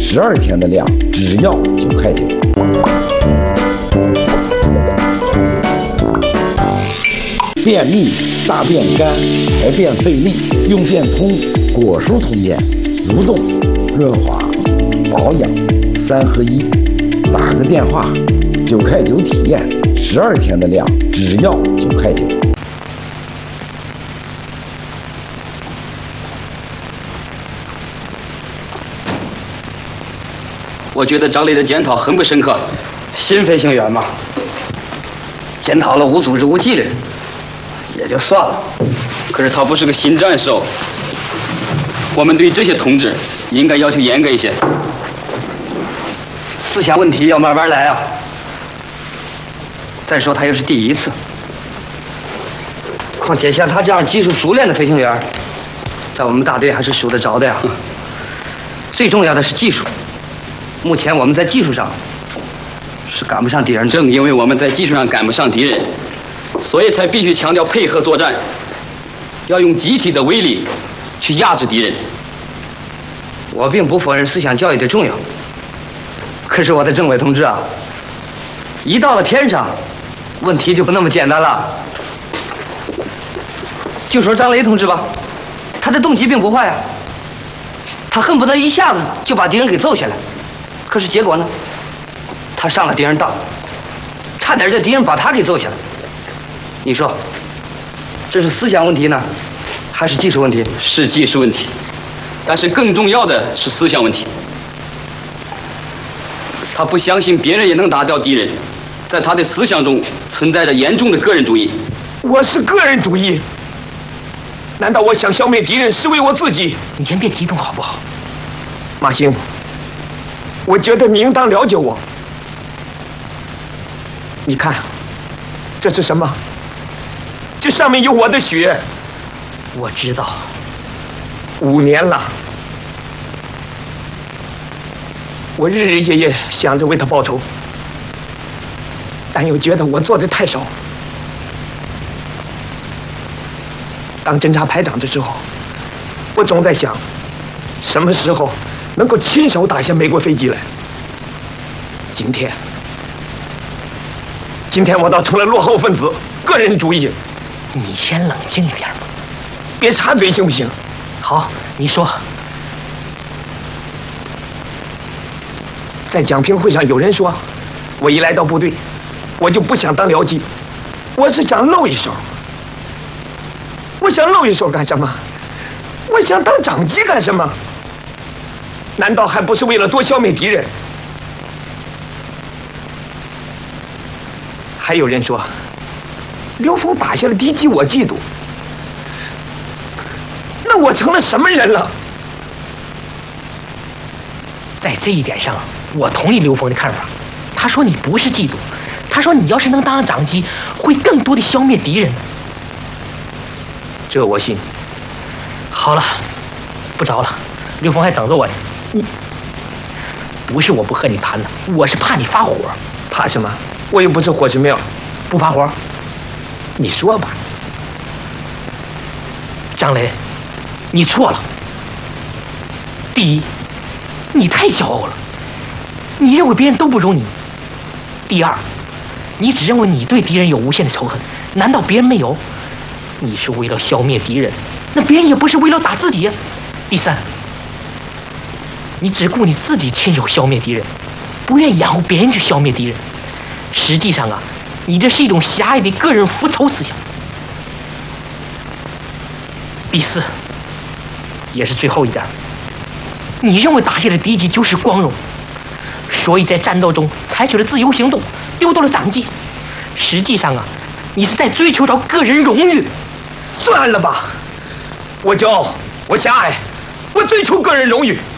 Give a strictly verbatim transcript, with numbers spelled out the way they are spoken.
十二天的量，只要九块九。便秘、大便干、排便费力，用便通果蔬通便，蠕动、润滑、保养三合一。打个电话，九块九体验，十二天的量，只要九块九。 我觉得张磊的检讨很不深刻，新飞行员嘛，检讨了无组织无纪律，也就算了。可是他不是个新战士哦，我们对这些同志应该要求严格一些。思想问题要慢慢来啊。再说他又是第一次，况且像他这样技术熟练的飞行员，在我们大队还是数得着的呀。最重要的是技术。目前我们在技术上是赶不上敌人，正因为我们在技术上赶不上敌人，所以才必须强调配合作战，要用集体的威力去压制敌人。我并不否认思想教育的重要，可是我的政委同志啊，一到了天上，问题就不那么简单了。就说张雷同志吧，他的动机并不坏啊，他恨不得一下子就把敌人给揍下来。可是结果呢？他上了敌人当，差点叫敌人把他给揍下来。你说，这是思想问题呢，还是技术问题？是技术问题，但是更重要的是思想问题。他不相信别人也能打掉敌人，在他的思想中存在着严重的个人主义。 我是个人主义？难道我想消灭敌人是为我自己？ 你先别激动好不好？ 马兴。我觉得你应当了解我。你看，这是什么？这上面有我的血。 我知道。 五年了，我日日夜夜想着为他报仇，但又觉得我做的太少。当侦察排长的时候，我总在想，什么时候能够亲手打下美国飞机来。今天，今天我倒成了落后分子，个人主义。 你先冷静一点吧， 别插嘴行不行？ 好，你说。 在讲评会上有人说，我一来到部队，我就不想当僚机，我是想露一手。我想露一手干什么？我想当长机干什么？难道还不是为了多消灭敌人？还有人说，刘峰打下了敌机，我嫉妒。那我成了什么人了？ 在这一点上，我同意刘峰的看法。他说你不是嫉妒，他说你要是能当上长机，会更多的消灭敌人。 这我信。 好了，不着了，刘峰还等着我呢。 你不是我不和你谈了，我是怕你发火。 怕什么？我又不是火神庙。 不发火？ 你说吧。 张雷，你错了。第一，你太骄傲了，你认为别人都不如你。第二，你只认为你对敌人有无限的仇恨，难道别人没有？你是为了消灭敌人，那别人也不是为了打自己呀。第三，你只顾你自己亲手消灭敌人，不愿意养活别人去消灭敌人。实际上啊，你这是一种狭隘的个人复仇思想。第四，也是最后一点，你认为打下了敌机就是光荣，所以在战斗中采取了自由行动，丢掉了长机。实际上啊，你是在追求着个人荣誉。 算了吧，我骄傲，我狭隘，我追求个人荣誉。